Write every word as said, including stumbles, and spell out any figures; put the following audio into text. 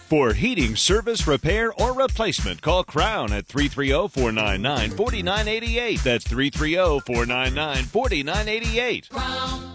For heating, service, repair, or replacement, call Crown at three three zero, four nine nine, four nine eight eight. That's three three zero, four nine nine, four nine eight eight.